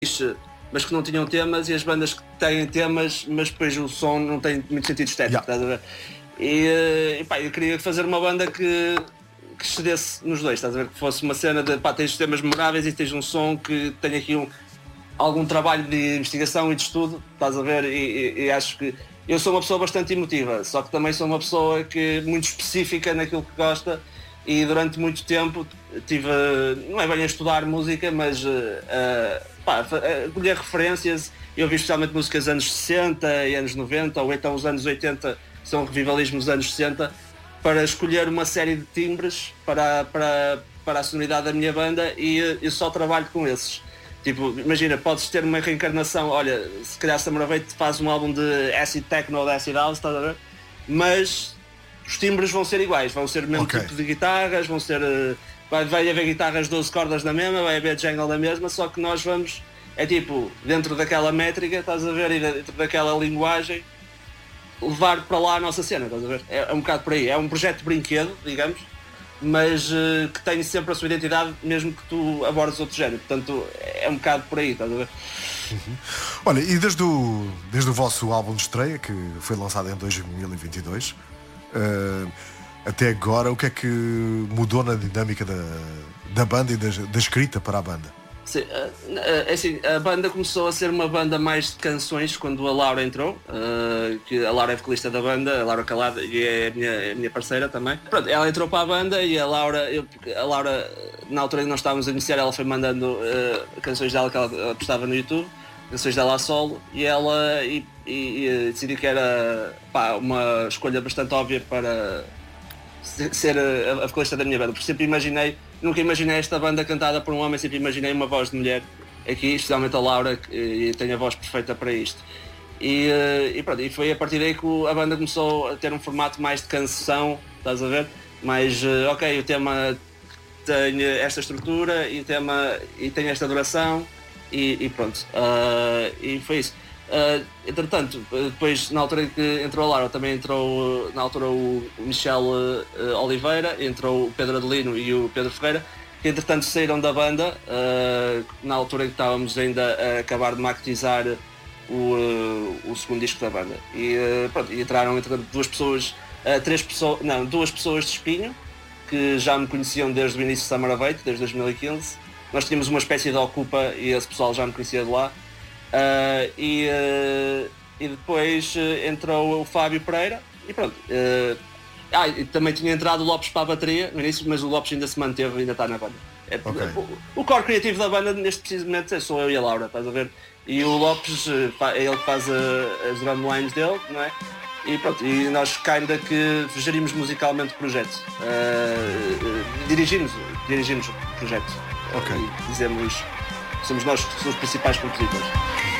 mas que não tinham temas, e as bandas que têm temas, mas depois o som não tem muito sentido estético, estás a ver? E pá, eu queria fazer uma banda que excedesse nos dois, estás a ver? Que fosse uma cena de pá, tens temas memoráveis e tens um som que tenha aqui algum trabalho de investigação e de estudo, estás a ver? E acho que eu sou uma pessoa bastante emotiva, só que também sou uma pessoa muito específica naquilo que gosta, e durante muito tempo tive, não é bem a estudar música, mas a colher referências. Eu vi especialmente músicas dos anos 60 e anos 90, ou então os anos 80, que são revivalismo dos anos 60, para escolher uma série de timbres para a sonoridade da minha banda, e eu só trabalho com esses. Tipo, imagina, podes ter uma reencarnação, olha, se calhar Summer of Hate faz um álbum de acid techno ou de acid house, estás a ver? Mas os timbres vão ser iguais, vão ser o mesmo tipo de guitarras, vão ser... vai haver guitarras 12 cordas na mesma, vai haver jungle na mesma, só que nós vamos, é tipo, dentro daquela métrica, estás a ver, e dentro daquela linguagem, levar para lá a nossa cena, estás a ver? É um bocado por aí, é um projeto de brinquedo, digamos, mas que tem sempre a sua identidade, mesmo que tu abordes outro género. Portanto, é um bocado por aí, estás a ver? Olha, e desde o vosso álbum de estreia, que foi lançado em 2022, até agora, o que é que mudou na dinâmica da banda e da escrita para a banda? Sim, assim, a banda começou a ser uma banda mais de canções quando a Laura entrou, que a Laura é vocalista da banda, a Laura Calada, e é a minha parceira também. Pronto, ela entrou para a banda, e a Laura, na altura em que nós estávamos a iniciar, ela foi mandando canções dela que ela postava no YouTube, canções dela a solo, e ela decidiu que era uma escolha bastante óbvia para ser a vocalista da minha banda, porque nunca imaginei esta banda cantada por um homem, sempre imaginei uma voz de mulher aqui, especialmente a Laura, e tem a voz perfeita para isto. E pronto, e foi a partir daí que a banda começou a ter um formato mais de canção, estás a ver? Mais, ok, o tema tem esta estrutura, e tem esta duração, e pronto, e foi isso. Entretanto, depois, na altura em que entrou a Laura, também entrou na altura o Michel Oliveira, entrou o Pedro Adelino e o Pedro Ferreira, que entretanto saíram da banda, na altura em que estávamos ainda a acabar de maquetizar o segundo disco da banda. E pronto, entraram duas pessoas de Espinho, que já me conheciam desde o início de Summer of Hate, desde 2015. Nós tínhamos uma espécie de ocupa, e esse pessoal já me conhecia de lá. E depois entrou o Fábio Pereira, e pronto. E também tinha entrado o Lopes para a bateria no início, mas o Lopes ainda se manteve, ainda está na banda. O core criativo da banda neste preciso momento sou eu e a Laura, estás a ver? E o Lopes é ele que faz as drum lines dele, não é? E pronto, e nós ainda que gerimos musicalmente o projeto, dirigimos o projeto, e somos nós que somos os principais compositores.